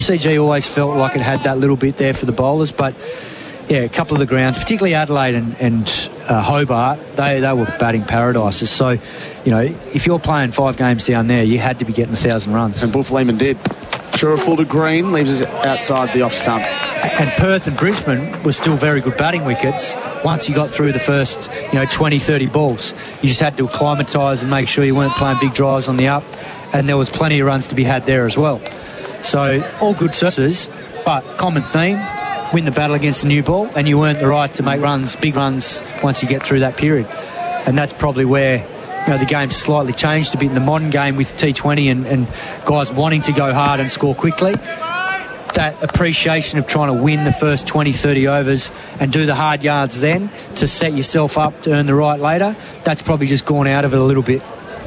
CG always felt like it had that little bit there for the bowlers, but yeah, a couple of the grounds, particularly Adelaide and Hobart, they were batting paradises. So, you know, if you're playing 5 games down there, you had to be getting 1,000 runs. And Wolf Lehmann did. Shurufull to Green, leaves us outside the off stump. And Perth and Brisbane were still very good batting wickets once you got through the first, 20, 30 balls. You just had to acclimatise and make sure you weren't playing big drives on the up, and there was plenty of runs to be had there as well. So all good services, but common theme, win the battle against the new ball, and you earned the right to make runs, big runs, once you get through that period. And that's probably where the game's slightly changed a bit in the modern game with T20 and guys wanting to go hard and score quickly. That appreciation of trying to win the first 20, 30 overs and do the hard yards then to set yourself up to earn the right later, that's probably just gone out of it a little bit.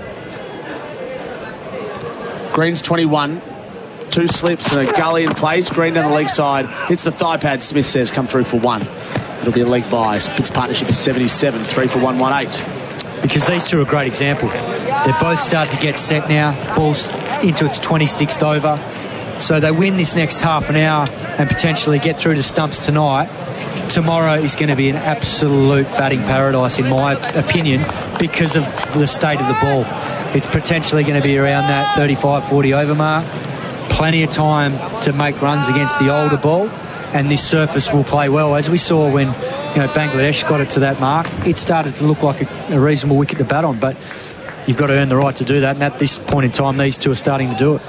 Green's 21. 2 slips and a gully in place. Green down the leg side. Hits the thigh pad, Smith says, come through for 1. It'll be a leg by. Spitz partnership is 77. 3 for 118. Because these two are a great example. They're both starting to get set now. Ball's into its 26th over. So they win this next half an hour and potentially get through to stumps tonight. Tomorrow is going to be an absolute batting paradise, in my opinion, because of the state of the ball. It's potentially going to be around that 35, 40 over mark. Plenty of time to make runs against the older ball, and this surface will play well. As we saw when Bangladesh got it to that mark, it started to look like a reasonable wicket to bat on, but you've got to earn the right to do that, and at this point in time these two are starting to do it.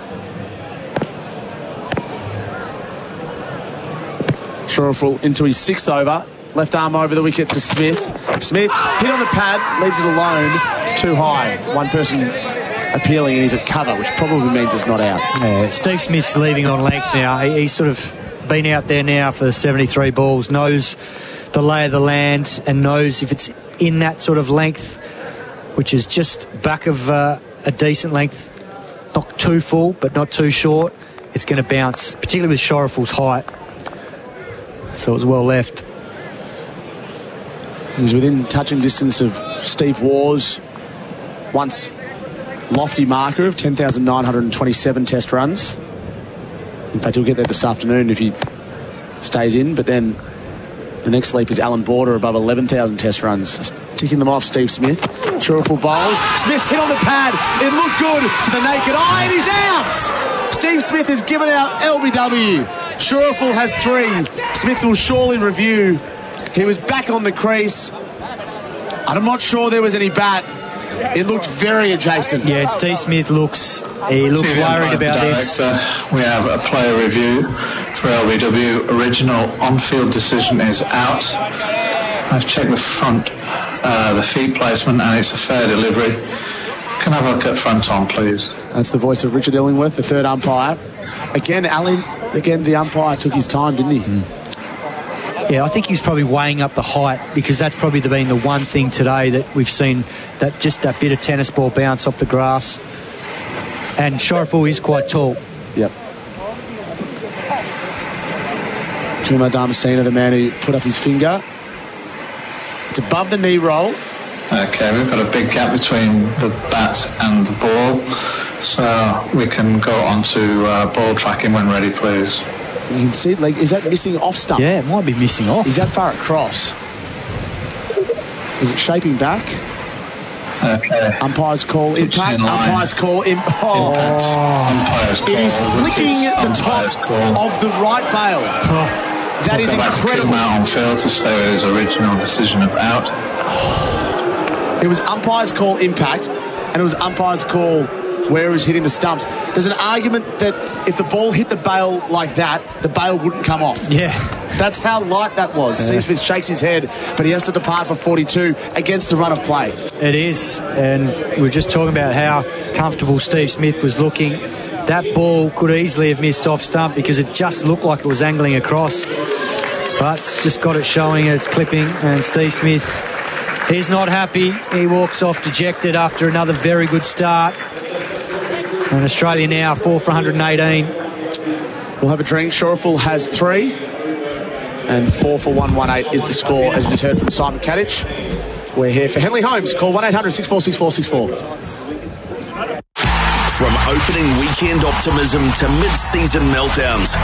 Shurufull into his 6th over. Left arm over the wicket to Smith. Smith hit on the pad, leaves it alone. It's too high. One person appealing and he's at cover, which probably means it's not out. Yeah, Steve Smith's leaving on length now. He's sort of been out there now for 73 balls, knows the lay of the land and knows if it's in that sort of length, which is just back of a decent length, not too full but not too short, it's going to bounce, particularly with Shurufull's height. So it was well left. He's within touching distance of Steve Waugh's once lofty marker of 10,927 test runs. In fact, he'll get there this afternoon if he stays in, but then the next leap is Alan Border above 11,000 test runs. Just ticking them off, Steve Smith. Shurufull bowls. Smith's hit on the pad. It looked good to the naked eye, and he's out! Steve Smith has given out LBW. Shurufull has 3. Smith will surely review. He was back on the crease. I'm not sure there was any bat. It looked very adjacent. Yeah, and Steve Smith looks worried about this. We have a player review for LBW. Original on-field decision is out. I've checked the front, the feet placement, and it's a fair delivery. Can I have a look at front on, please? That's the voice of Richard Illingworth, the third umpire. Again, the umpire took his time, didn't he? Yeah, I think he was probably weighing up the height, because that's probably been the one thing today that we've seen, that bit of tennis ball bounce off the grass. And Shurufull is quite tall. Yep. Kumar Dharmasena, the man who put up his finger. It's above the knee roll. Okay, we've got a big gap between the bat and the ball, so we can go on to ball tracking when ready, please. You can see, is that missing off stump? Yeah, it might be missing off. Is that far across? Is it shaping back? Okay. Umpires call impact. Umpires call impact. Umpires call. It is flicking the top of the right bail. That is incredible. Out on field to stay with his original decision of out. It was umpires call impact, and it was umpires call where it was hitting the stumps. There's an argument that if the ball hit the bail like that, the bail wouldn't come off. Yeah. That's how light that was. Steve Smith shakes his head, but he has to depart for 42 against the run of play. It is, and we're just talking about how comfortable Steve Smith was looking. That ball could easily have missed off stump because it just looked like it was angling across. But it's just got it showing, it's clipping, and Steve Smith, he's not happy. He walks off dejected after another very good start. And Australia now 4 for 118. We'll have a drink. Shurufull has 3. And 4 for 118 is the score, as you just heard from Simon Kadich. We're here for Henley Homes. Call 1-800-646-464. From opening weekend optimism to mid-season meltdowns,